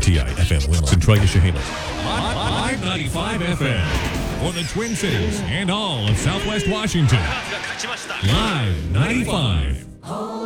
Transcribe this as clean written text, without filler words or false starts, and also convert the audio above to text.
WTI FM Wilson, Troy Chehalis. Live 95 FM for the Twin Cities and all of Southwest Washington. Live 95.